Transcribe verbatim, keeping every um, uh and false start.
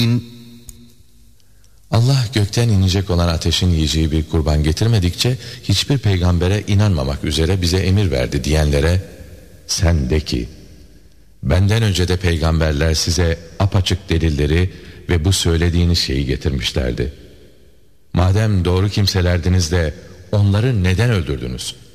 Allah gökten inecek olan ateşin yiyeceği bir kurban getirmedikçe hiçbir peygambere inanmamak üzere bize emir verdi diyenlere sen de ki benden önce de peygamberler size apaçık delilleri ve bu söylediğiniz şeyi getirmişlerdi. Madem doğru kimselerdiniz de onları neden öldürdünüz?